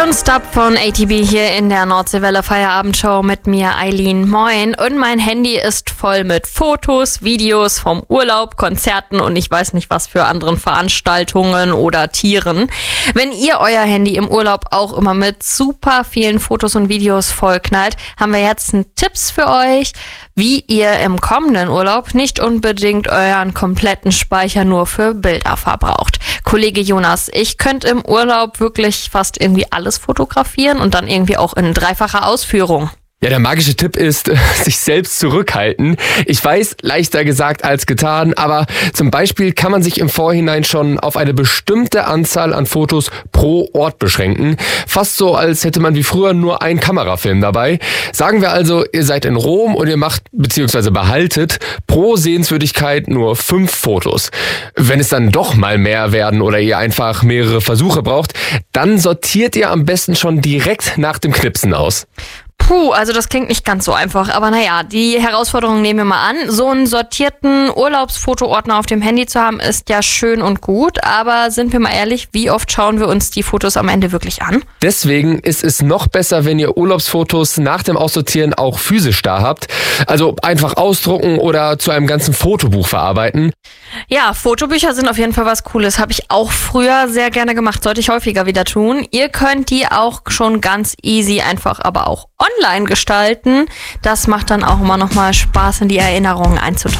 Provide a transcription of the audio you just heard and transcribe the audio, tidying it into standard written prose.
Don't Stop von ATB hier in der Nordseewelle Feierabendshow mit mir, Eileen. Moin. Und mein Handy ist voll mit Fotos, Videos vom Urlaub, Konzerten und ich weiß nicht was für anderen Veranstaltungen oder Tieren. Wenn ihr euer Handy im Urlaub auch immer mit super vielen Fotos und Videos vollknallt, haben wir jetzt Tipps für euch, wie ihr im kommenden Urlaub nicht unbedingt euren kompletten Speicher nur für Bilder verbraucht. Kollege Jonas, ich könnte im Urlaub wirklich fast irgendwie alles fotografieren und dann irgendwie auch in dreifacher Ausführung. Ja, der magische Tipp ist, sich selbst zurückhalten. Ich weiß, leichter gesagt als getan, aber zum Beispiel kann man sich im Vorhinein schon auf eine bestimmte Anzahl an Fotos pro Ort beschränken. Fast so, als hätte man wie früher nur einen Kamerafilm dabei. Sagen wir also, ihr seid in Rom und ihr macht bzw. behaltet pro Sehenswürdigkeit nur 5 Fotos. Wenn es dann doch mal mehr werden oder ihr einfach mehrere Versuche braucht, dann sortiert ihr am besten schon direkt nach dem Knipsen aus. Puh, also das klingt nicht ganz so einfach, aber naja, die Herausforderung nehmen wir mal an. So einen sortierten Urlaubsfotoordner auf dem Handy zu haben, ist ja schön und gut, aber sind wir mal ehrlich, wie oft schauen wir uns die Fotos am Ende wirklich an? Deswegen ist es noch besser, wenn ihr Urlaubsfotos nach dem Aussortieren auch physisch da habt. Also einfach ausdrucken oder zu einem ganzen Fotobuch verarbeiten. Ja, Fotobücher sind auf jeden Fall was Cooles. Habe ich auch früher sehr gerne gemacht, sollte ich häufiger wieder tun. Ihr könnt die auch schon ganz easy einfach aber auch online gestalten. Das macht dann auch immer noch mal Spaß, in die Erinnerungen einzutauchen.